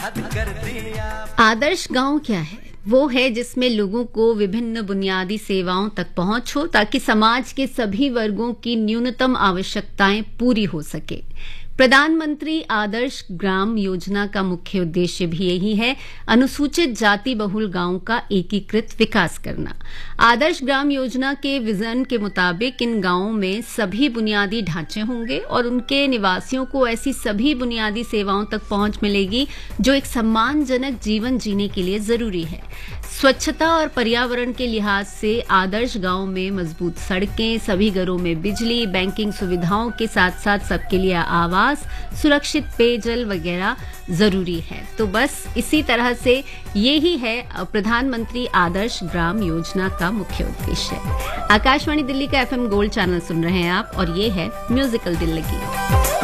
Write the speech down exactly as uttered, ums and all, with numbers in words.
आदर्श गांव क्या है? वो है जिसमें लोगों को विभिन्न बुनियादी सेवाओं तक पहुंच हो ताकि समाज के सभी वर्गों की न्यूनतम आवश्यकताएं पूरी हो सके। प्रधानमंत्री आदर्श ग्राम योजना का मुख्य उद्देश्य भी यही है, अनुसूचित जाति बहुल गांवों का एकीकृत विकास करना। आदर्श ग्राम योजना के विजन के मुताबिक इन गांवों में सभी बुनियादी ढांचे होंगे और उनके निवासियों को ऐसी सभी बुनियादी सेवाओं तक पहुंच मिलेगी जो एक सम्मानजनक जीवन जीने के लिए जरूरी है। स्वच्छता और पर्यावरण के लिहाज से आदर्श गांव में मजबूत सड़कें, सभी घरों में बिजली, बैंकिंग सुविधाओं के साथ साथ सबके लिए आवास, सुरक्षित पेयजल वगैरह जरूरी है। तो बस इसी तरह से ये ही है प्रधानमंत्री आदर्श ग्राम योजना का मुख्य उद्देश्य। आकाशवाणी दिल्ली का एफएम गोल्ड चैनल सुन रहे हैं आप और ये है म्यूजिकल दिल लगी।